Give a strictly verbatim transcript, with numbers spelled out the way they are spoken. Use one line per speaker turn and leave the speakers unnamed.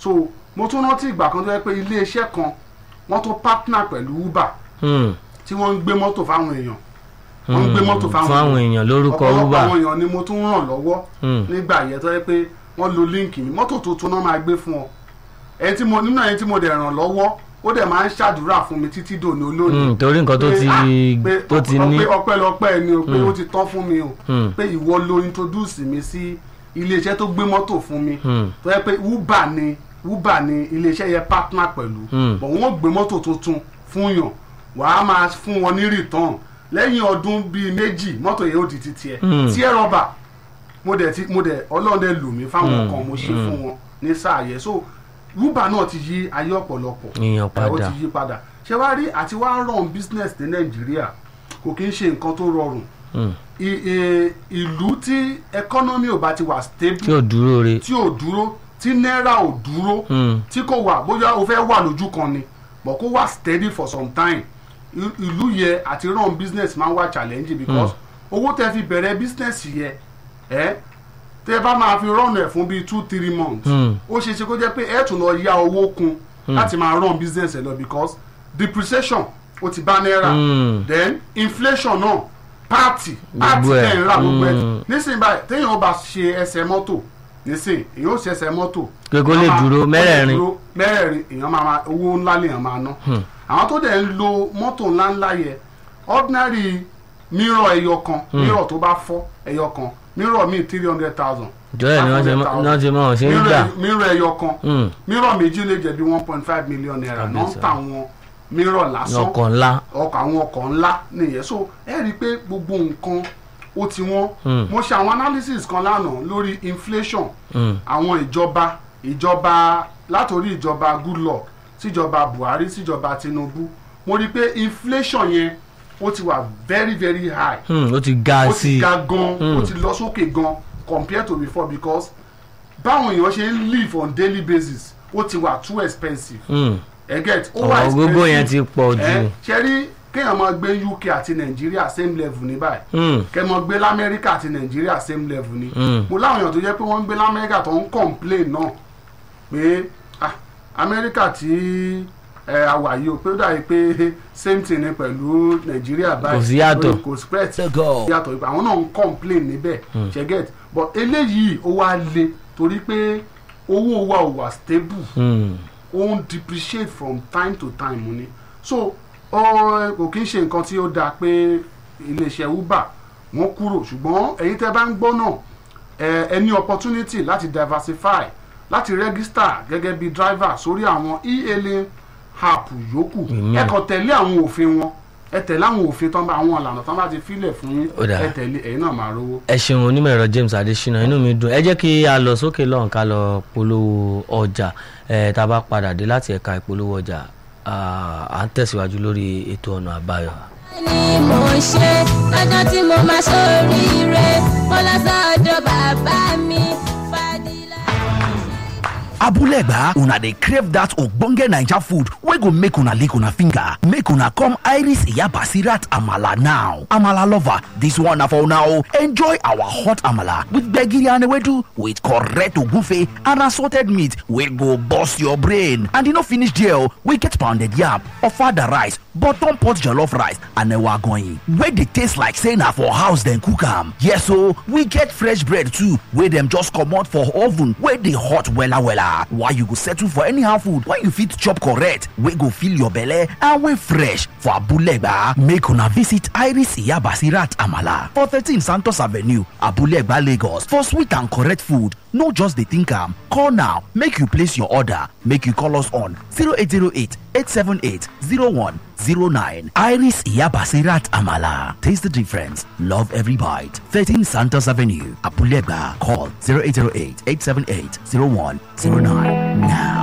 so mo tún rántí ìgbà kan tó yẹ pé ilé iṣẹ́ kan wọ́n tó partner pẹ̀lú Uber tí wọ́n ń gbé mọ́tò fáwọn èèyàn wọ́n ń gbé mọ́tò
fáwọn èèyàn lórúkọ Uber
ọ̀pọ̀lọpọ̀ àwọn èèyàn ni mo tún ràn lọ́wọ́ nígbà yẹn tó yẹ pé wọ́n lo líǹkì mi mọ́tò tuntun náà máa gbé fún ọ ẹni tí mo nínú ẹni tí mo dẹ̀ ràn lọ́wọ́ ó dẹ̀ máa ń ṣàdúrà fún mi títí dòní olónìí
torí nǹkan tó ti tó ti ní
ọpẹ́lọpẹ́ ni o pé ó ti tán fún mi o pé ìwọ ló introduce mi sí iléeṣẹ́ tó gbé mọ́tò fún mi tó yẹ pé Uber ni Uber ni iléeṣẹ́ yẹn partner pẹ̀lú bọ̀ wọ́n gbé mọ́tò tuntun fún yàn wàá máa fún wọn ní return lẹ́yìn ọdún bíi méjì mọ́tò yẹn ó di ti tiẹ̀ tiẹ̀ rọ́bà mo dẹ̀ ti mo dẹ̀ Ọlọ́run dẹ̀ lù mí fáwọn kan mo ṣe fún wọn ní sáà yẹn so Uber náà ti yí ayé ọ̀pọ̀lọpọ̀
ìyàn padà
ó ti yí padà ṣé wàá rí àti wàá run business ní Nàìjíríà kò kí ń ṣe nǹkan tó rọrùn ìlú tí economy ò bá ti wà stable
tí ò dúró re
tí ò dúró tí náírà ò dúró tí kò wà bóyá o fẹ́ wà lójú kan ni but kó wà steady for some time ìlú yẹ àti run business máa ń wà challenge because owó tẹ́ fi bẹ̀rẹ̀ business yẹ ẹ́ tẹ́ bá máa fi run ẹ̀ fún bíi two three months ó ṣe ṣe kó jẹ́ pé ẹ̀ tún lọ yá owó kún láti máa run business ẹ̀ lọ because depreciation ó ti bá náírà then inflation náà pààtì pààtì ẹ̀ ń ra gbogbo ẹ̀ nísìnyí báyìí téèyàn bá ṣe ẹsẹ̀ mọ́tò nísìnyí èèyàn ó ṣe ẹsẹ̀ mọ́tò
gbogbo lè dúró mẹ́rẹ̀ẹ̀rin
mẹ́rẹ̀ẹ̀rin èèyàn máa owó ńlá lèèyàn máa ná àwọn tó dẹ̀ ń lo mọ́tò ńláńlá yẹ ordinary mirror ẹyọ kan mirror tó bá fọ́ ẹyọ kan mirror míì three hundred thousand.
jọ́ẹ̀ ni wọ́n ti mọ̀ ọ́n ṣe ń gbà.
mirror ẹyọ kan mirror méjì lè jẹ́ bí one point five million naira náà ń tà wọn mirror lásán
ọkọ̀ ńlá
ọkọ̀ àwọn ọkọ̀ ńlá nìyẹn so ẹ rí i pé gbogbo nǹkan ó ti wọ́n mo ṣe àwọn analysis kan lánàá lórí inflation àwọn ìjọba ìjọba látòrí ìjọba Goodluck síjọba Buhari síjọba Tinubu mo rí i pé inflation yẹn ó ti wà very very high
ó ti ga sí
ó ti ga gan ó ti lọ sókè gan compared to before because báwọn èèyàn ṣe ń live on daily basis ó ti wà too expensive ẹ get ó wà expensive
gbogbo yẹn ti pọ̀ jù
ṣe rí kéèyàn máa gbé U K àti Nàìjíríà same level ní báyìí kẹ́ máa gbé l'Amẹ́ríkà àti Nàìjíríà same level ní mo láwọn èèyàn tó jẹ́ pé wọ́n ń gbé l'Amẹ́ríkà tó ń complain náà pé ah Amẹ́ríkà tí ẹ àwà yìí ó pé ó dàbí pé same thing ni pẹ̀lú Nàìjíríà báyìí
kò sí yàtọ̀
kò spread yàtọ̀ ìpè àwọn náà ń complain níbẹ̀ ṣe get but eléyìí ó wá le torí pé owó wa ò wà stable ó ń depreciate from time to time ni so kò kí ń ṣe nǹkan tí ó dáa pé iléeṣẹ́ Uber wọ́n kúrò ṣùgbọ́n ẹ̀yin tẹ́ bá ń gbọ́ náà ẹ ní opportunity láti diversify láti register gẹ́gẹ́ bí driver sórí àwọn e-hailing app yòókù ẹ kàn tẹ̀lé àwọn òfin wọn ẹ tẹ̀lé àwọn òfin tán bá àwọn ìlànà tán bá ti filẹ̀ fún yín ẹ tẹ̀lé ẹ̀yin náà máa rówó.
ẹ ṣeun onímọ̀ ẹ̀rọ James Adesina inú mi dùn ẹ jẹ́ kí a lọ sókè lọ́hùn ká lọ polówó ọjà ẹ tá a bá padà dé láti ẹ̀ka ìpolówó ọjà à ń tẹ̀síwájú lórí ètò ọ̀nà àbáyọ.
ni mo ṣe lọ́jọ́ tí mo máa ṣoríire mo lọ sọ́dọ̀ bàbá mi Fadila.
Abulegba, una dey crave that ogbonge Naija food wey go make una lick una finger. Make una come Iris Iyabasirat Amala now. Amala lover, this one na for una o. Enjoy our hot amala with gbegiri and ewedu with correct ogunfe and assorted meat wey go burst your brain. And e no finish there o, we get pounded yam, ofada rice, bottom pot jollof rice and ewa agoyin wey dey taste like say na for house dem cook am. Yes o, we get fresh bread too wey dem just comot for oven wey dey hot wella wella. Why you go settle for anyhow food when you fit chop correct wey go fill your belle and wey fresh for Abulegba? Make una visit Iris Iyabasirat Amala for thirteen Santos Avenue, Abulegba, Lagos for sweet and correct food. No just dey think am, call now make you place your order. Make you call us on zero eight zero eight, eight seven eight, zero one zero nine. Iris Iyabasirat Amala. Taste the difference. Love every bite. thirteen Santos Avenue, Abulegba. Call zero eight zero eight, eight seven eight, zero one zero nine now.